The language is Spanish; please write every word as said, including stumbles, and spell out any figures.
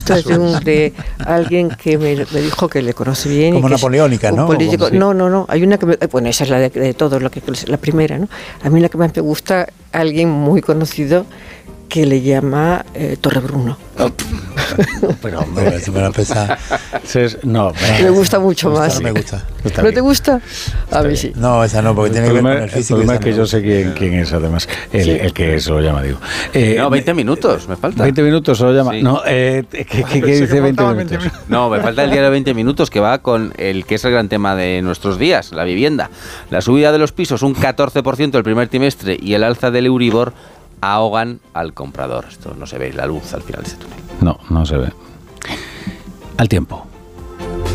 De, un, de alguien que me, me dijo que le conoce bien. Como y que napoleónica, es un ¿no? político. Sí. No, no, no. Hay una que me, bueno, esa es la de, de todos, la, que, la primera, ¿no? A mí la que más me gusta, alguien muy conocido que le llama eh, Torrebruno. No, pero hombre, eso me lo pesa. No, me gusta mucho me gusta, más. No me gusta. ¿No bien. te gusta? A Está mí bien. sí. No, esa no, porque el tiene problema, que ver con el físico. El problema es que no. yo sé quién, quién es, además, el, sí. el que se lo llama, digo. Eh, no, veinte minutos, me falta. veinte minutos se lo llama. Sí. No, eh, ¿qué, qué, qué dice veinte minutos? No, me falta el diario de veinte minutos, que va con el que es el gran tema de nuestros días, la vivienda. La subida de los pisos, un catorce por ciento el primer trimestre, y el alza del Euribor ahogan al comprador. Esto no se ve la luz al final de ese túnel. No, no se ve. Al tiempo.